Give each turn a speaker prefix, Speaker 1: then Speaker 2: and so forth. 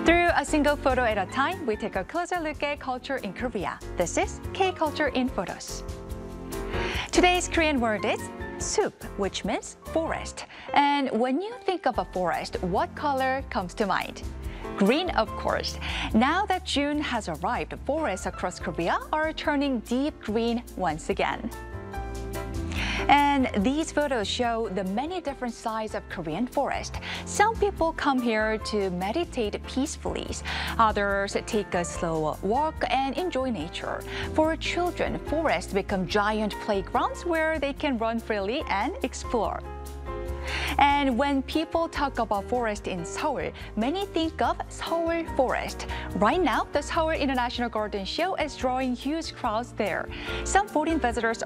Speaker 1: Through a single photo at a time, we take a closer look at culture in Korea. This is K-Culture in Photos. Today's Korean word is soup, which means forest. And when you think of a forest, what color comes to mind? Green, of course. Now that June has arrived, forests across Korea are turning deep green once again. And these photos show the many different sides of Korean forest. Some people come here to meditate peacefully. Others take a slow walk and enjoy nature. For children, forests become giant playgrounds where they can run freely and explore. And when people talk about forest in Seoul, many think of Seoul Forest. Right now, the Seoul International Garden Show is drawing huge crowds there. Some foreign visitors